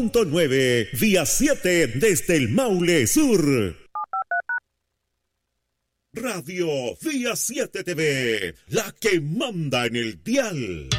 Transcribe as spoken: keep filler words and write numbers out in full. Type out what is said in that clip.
punto nueve, vía siete desde el Maule Sur. Radio Vía siete T V, la que manda en el dial.